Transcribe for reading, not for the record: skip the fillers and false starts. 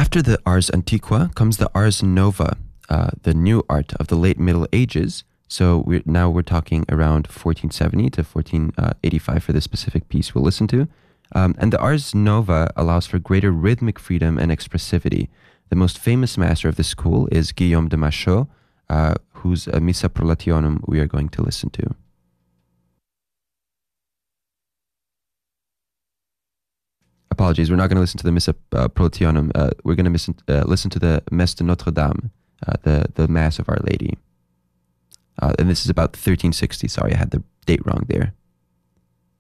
After the Ars Antiqua comes the Ars Nova, the new art of the late Middle Ages. So we're talking around 1470 to 1485 for this specific piece we'll listen to. And the Ars Nova allows for greater rhythmic freedom and expressivity. The most famous master of this school is Guillaume de Machaut, whose Missa Prolationum we are going to listen to. Apologies, we're not going to listen to the Missa Prolationum. We're going to listen to the Messe de Notre Dame, the Mass of Our Lady. And this is about 1360. Sorry, I had the date wrong there.